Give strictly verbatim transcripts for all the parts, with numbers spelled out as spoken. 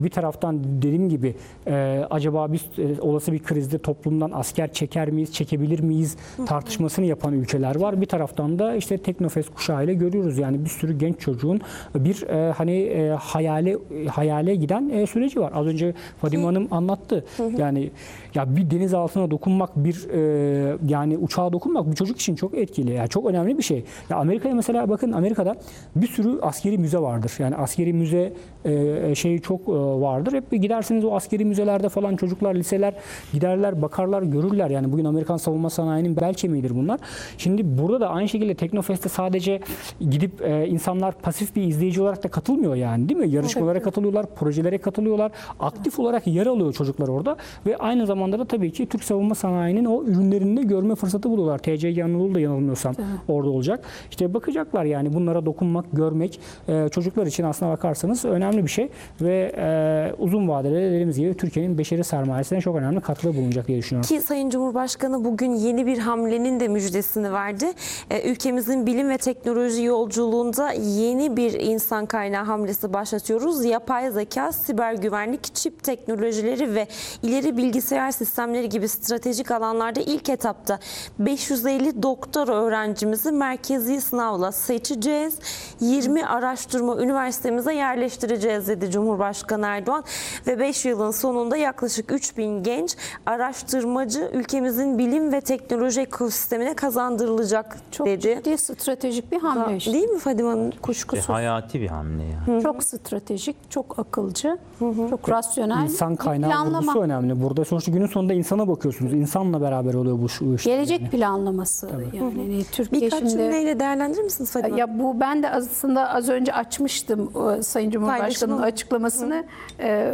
Bir taraftan dediğim gibi e, acaba biz e, olası bir krizde toplumdan asker çeker miyiz, çekebilir miyiz tartışmasını yapan ülkeler var. Bir taraftan da işte Teknofest kuşağıyla görüyoruz yani bir sürü genç çocuğun bir e, hani e, hayale hayale giden e, süreci var. Az önce Fadime Hanım anlattı. Yani ya bir deniz altına dokunmak, bir e, yani uçağa dokunmak bir çocuk için çok etkili. Yani çok önemli bir şey. Ya Amerika'ya mesela bakın, Amerika'da bir sürü askeri müze vardır. Yani askeri müze e, şeyi çok e, vardır. Hep gidersiniz o askeri müzelerde falan, çocuklar, liseler giderler, bakarlar, görürler. Yani bugün Amerikan savunma sanayinin bel kemiğidir bunlar. Şimdi burada da aynı şekilde Teknofest'te sadece gidip e, insanlar pasif bir izleyici olarak da katılmıyor yani, değil mi? Yarışmalara evet. katılıyorlar, projelere katılıyorlar. Aktif olarak yer alıyor çocuklar orada ve aynı zamanda da tabii ki Türk savunma sanayinin o ürünlerini de görme fırsatı buluyorlar. T C G Anadolu da yanılmıyorsam evet. orada olacak. İşte bakacaklar yani, bunlara dokunmak, görmek e, çocuklar için aslına bakarsanız önemli bir şey ve e, uzun vadede dediğimiz gibi Türkiye'nin beşeri sermayesine çok önemli katkıda bulunacak diye düşünüyorum. Ki Sayın Cumhurbaşkanı bugün yeni bir hamlenin de müjdesini verdi. Ee, ülkemizin bilim ve teknoloji yolculuğunda yeni bir insan kaynağı hamlesi başlatıyoruz. Yapay zeka, siber güvenlik, çip teknolojileri ve ileri bilgisayar sistemleri gibi stratejik alanlarda ilk etapta beş yüz elli doktora öğrencimizi merkezi sınavla seçeceğiz. yirmi araştırma üniversitemize yerleştireceğiz dedi Cumhurbaşkanı Erdoğan ve beş yılın sonunda yaklaşık üç bin genç araştırmacı ülkemizin bilim ve teknoloji ekosistemine kazandırılacak çok dedi. Çok ciddi stratejik bir hamle işte. Değil mi Fadime Hanım? Kuşkusuz. E, hayati bir hamle yani. Hı. Çok stratejik, çok akılcı, hı hı. çok rasyonel. İnsan kaynağı vurgusu önemli. Burada sonuçta günün sonunda insana bakıyorsunuz. İnsanla beraber oluyor bu, bu iş. Gelecek yani. planlaması. Tabii. Yani hı hı. Türkiye Birkaç şimdi... cümleyle değerlendirir misiniz Fadime Hanım? Ya bu ben de aslında az önce açmıştım Sayın Cumhurbaşkanı'nın açıklamasını. Ee,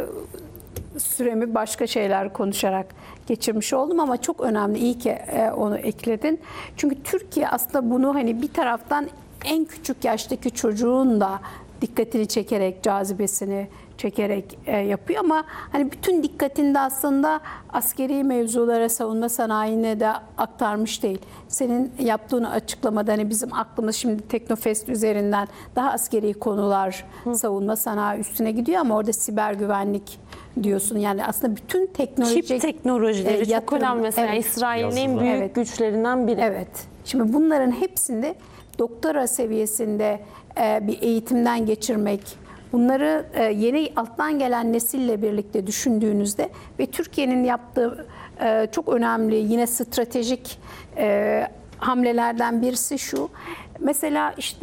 süremi başka şeyler konuşarak geçirmiş oldum ama çok önemli. İyi ki onu ekledin. Çünkü Türkiye aslında bunu hani bir taraftan en küçük yaştaki çocuğun da dikkatini çekerek, cazibesini çekerek e, yapıyor ama hani bütün dikkatini de aslında askeri mevzulara, savunma sanayine de aktarmış değil. Senin yaptığın açıklamada hani bizim aklımız şimdi Teknofest üzerinden daha askeri konular, Hı. savunma sanayi üstüne gidiyor ama orada siber güvenlik diyorsun. Yani aslında bütün teknolojik çip teknolojileri e, çok önemli. Mesela evet. İsrail'in en büyük evet. güçlerinden biri. Evet. Şimdi bunların hepsinde doktora seviyesinde e, bir eğitimden geçirmek, bunları e, yeni alttan gelen nesille birlikte düşündüğünüzde ve Türkiye'nin yaptığı e, çok önemli yine stratejik e, hamlelerden birisi şu. Mesela işte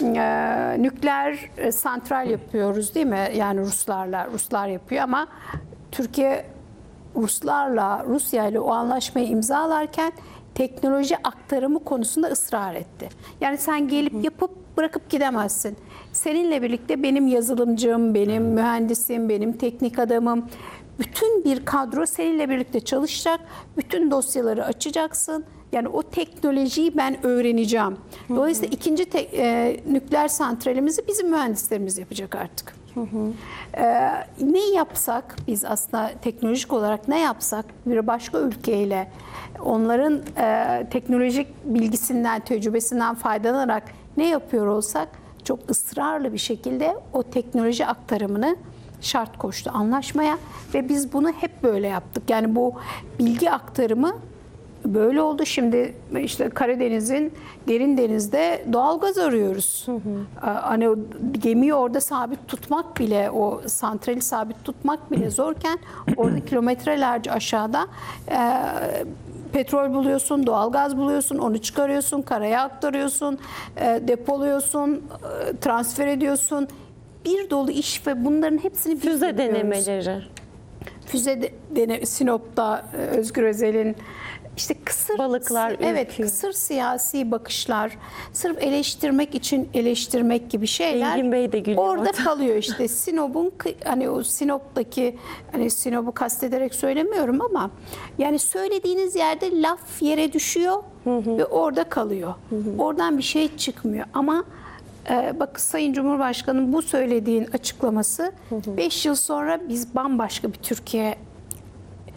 e, nükleer e, santral yapıyoruz değil mi? Yani Ruslarla, Ruslar yapıyor ama Türkiye Ruslarla, Rusya ile o anlaşmayı imzalarken teknoloji aktarımı konusunda ısrar etti. Yani sen gelip yapıp bırakıp gidemezsin. Seninle birlikte benim yazılımcım, benim mühendisim, benim teknik adamım, bütün bir kadro seninle birlikte çalışacak. Bütün dosyaları açacaksın. Yani o teknolojiyi ben öğreneceğim. Dolayısıyla hı hı. ikinci te, e, nükleer santralimizi bizim mühendislerimiz yapacak artık. Hı hı. Ee, ne yapsak biz aslında teknolojik olarak ne yapsak bir başka ülkeyle onların e, teknolojik bilgisinden, tecrübesinden faydalanarak ne yapıyor olsak çok ısrarlı bir şekilde o teknoloji aktarımını şart koştu anlaşmaya ve biz bunu hep böyle yaptık. Yani bu bilgi aktarımı böyle oldu. Şimdi işte Karadeniz'in derin denizde doğalgaz arıyoruz. Hı hı. Hani o gemiyi orada sabit tutmak bile, o santrali sabit tutmak bile zorken orada kilometrelerce aşağıda e, petrol buluyorsun, doğalgaz buluyorsun, onu çıkarıyorsun, karaya aktarıyorsun, e, depoluyorsun, e, transfer ediyorsun. Bir dolu iş ve bunların hepsini biz füze yapıyoruz. denemeleri. Füze de, dene, Sinop'ta e, Özgür Özel'in İşte kısır balıklar, evet ülkü. kısır siyasi bakışlar, sırf eleştirmek için eleştirmek gibi şeyler Engin Bey de gülüyor orada orada. kalıyor işte. Sinop'un hani o Sinop'taki hani Sinop'u kastederek söylemiyorum ama yani söylediğiniz yerde laf yere düşüyor hı hı. ve orada kalıyor. Hı hı. Oradan bir şey çıkmıyor ama e, bak Sayın Cumhurbaşkanı'nın bu söylediğin açıklaması beş yıl sonra biz bambaşka bir Türkiye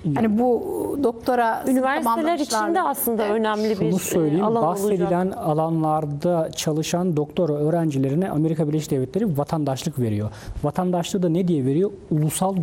Hani bu doktora Üniversiteler için de aslında önemli Şunu bir söyleyeyim, alan bahsedilen olacak. alanlarda çalışan doktora öğrencilerine Amerika Birleşik Devletleri vatandaşlık veriyor. Vatandaşlığı da ne diye veriyor? Ulusal